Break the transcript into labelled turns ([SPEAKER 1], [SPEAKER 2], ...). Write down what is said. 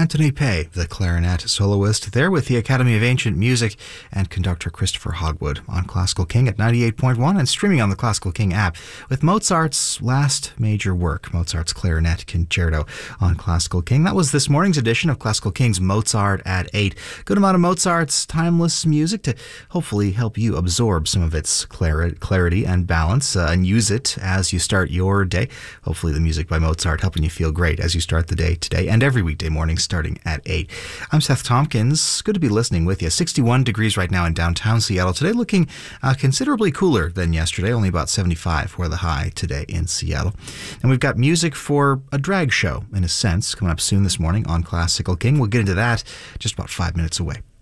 [SPEAKER 1] Anthony Pei, the clarinet soloist, there with the Academy of Ancient Music and conductor Christopher Hogwood on Classical King at 98.1 and streaming on the Classical King app with Mozart's last major work, Mozart's Clarinet Concerto on Classical King. That was this morning's edition of Classical King's Mozart at 8. Good amount of Mozart's timeless music to hopefully help you absorb some of its clarity and balance and use it as you start your day. Hopefully the music by Mozart helping you feel great as you start the day today and every weekday morning starting at 8. I'm Seth Tompkins. Good to be listening with you. 61 degrees right now in downtown Seattle. Today looking considerably cooler than yesterday, only about 75 for the high today in Seattle. And we've got music for a drag show, in a sense, coming up soon this morning on Classical King. We'll get into that just about 5 minutes away.